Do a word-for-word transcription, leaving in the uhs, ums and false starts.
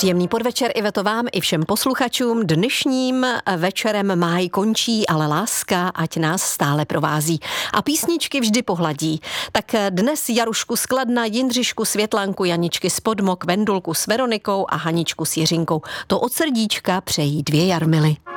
Příjemný podvečer, Iveto, vám i všem posluchačům. Dnešním večerem máj končí, ale láska ať nás stále provází. A písničky vždy pohladí. Tak dnes Jarušku z Kladna, Jindřišku Světlanku, Janičky z Podmok, Vendulku s Veronikou a Haničku s Jiřinkou. To od srdíčka přejí dvě Jarmily.